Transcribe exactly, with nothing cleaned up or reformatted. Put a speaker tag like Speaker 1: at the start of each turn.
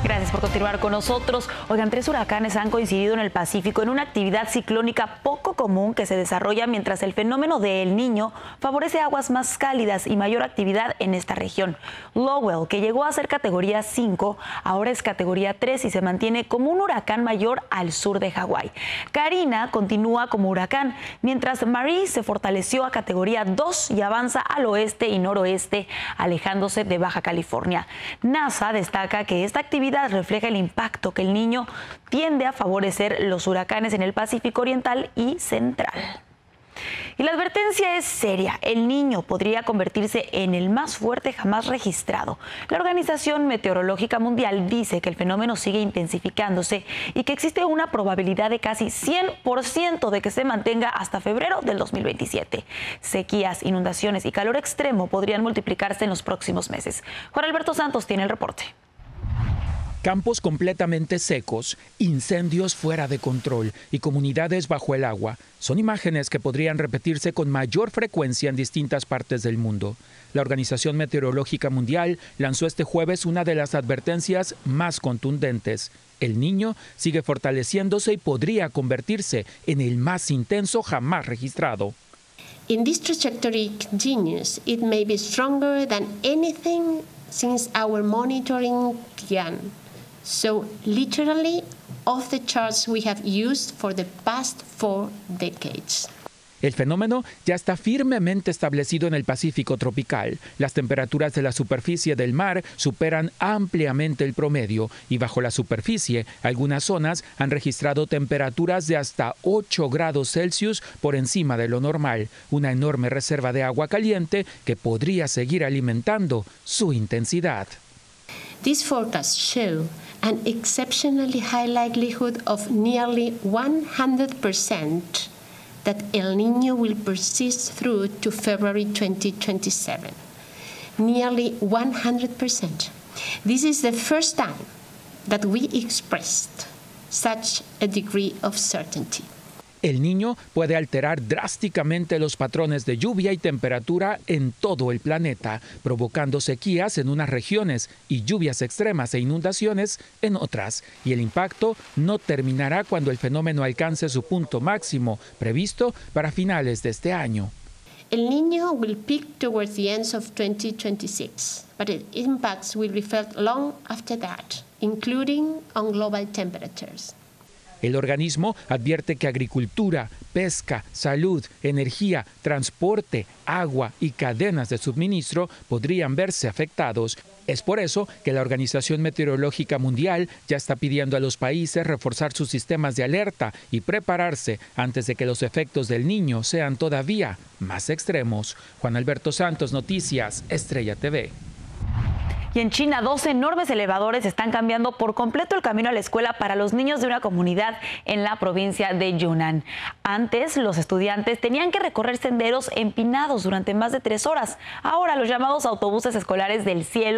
Speaker 1: Gracias por continuar con nosotros. Oigan, tres huracanes han coincidido en el Pacífico en una actividad ciclónica poco común que se desarrolla mientras el fenómeno de El Niño favorece aguas más cálidas y mayor actividad en esta región. Lowell, que llegó a ser categoría cinco, ahora es categoría tres y se mantiene como un huracán mayor al sur de Hawái. Karina continúa como huracán, mientras Marie se fortaleció a categoría dos y avanza al oeste y noroeste, alejándose de Baja California. NASA destaca que esta actividad refleja el impacto que El Niño tiende a favorecer los huracanes en el Pacífico Oriental y Central. Y la advertencia es seria. El Niño podría convertirse en el más fuerte jamás registrado. La Organización Meteorológica Mundial dice que el fenómeno sigue intensificándose y que existe una probabilidad de casi cien por ciento de que se mantenga hasta febrero del dos mil veintisiete. Sequías, inundaciones y calor extremo podrían multiplicarse en los próximos meses. Juan Alberto Santos tiene el reporte.
Speaker 2: Campos completamente secos, incendios fuera de control y comunidades bajo el agua son imágenes que podrían repetirse con mayor frecuencia en distintas partes del mundo. La Organización Meteorológica Mundial lanzó este jueves una de las advertencias más contundentes. El Niño sigue fortaleciéndose y podría convertirse en el más intenso jamás registrado.
Speaker 3: In this trajectory continues, it may be stronger than anything since our monitoring began. So literally off the charts we have used for the past four decades.
Speaker 2: El fenómeno ya está firmemente establecido en el Pacífico tropical. Las temperaturas de la superficie del mar superan ampliamente el promedio y bajo la superficie algunas zonas han registrado temperaturas de hasta ocho grados Celsius por encima de lo normal, una enorme reserva de agua caliente que podría seguir alimentando su intensidad.
Speaker 3: These forecasts show an exceptionally high likelihood of nearly one hundred percent that El Niño will persist through to February twenty twenty-seven. Nearly one hundred percent. This is the first time that we expressed such a degree of certainty.
Speaker 2: El Niño puede alterar drásticamente los patrones de lluvia y temperatura en todo el planeta, provocando sequías en unas regiones y lluvias extremas e inundaciones en otras. Y el impacto no terminará cuando el fenómeno alcance su punto máximo, previsto para finales de este año.
Speaker 3: El Niño will peak towards the end of twenty twenty-six, but its impacts will be felt long after that, including on global temperatures.
Speaker 2: El organismo advierte que agricultura, pesca, salud, energía, transporte, agua y cadenas de suministro podrían verse afectados. Es por eso que la Organización Meteorológica Mundial ya está pidiendo a los países reforzar sus sistemas de alerta y prepararse antes de que los efectos del Niño sean todavía más extremos. Juan Alberto Santos, Noticias, Estrella T V.
Speaker 1: Y en China, dos enormes elevadores están cambiando por completo el camino a la escuela para los niños de una comunidad en la provincia de Yunnan. Antes, los estudiantes tenían que recorrer senderos empinados durante más de tres horas. Ahora, los llamados autobuses escolares del cielo